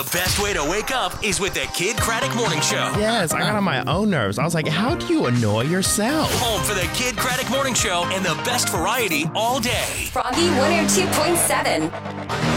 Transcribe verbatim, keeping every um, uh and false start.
The best way to wake up is with the Kid Craddock Morning Show. Yes, I got on my own nerves. I was like, how do you annoy yourself? Home for the Kid Craddock Morning Show and the best variety all day. Froggy one oh two point seven.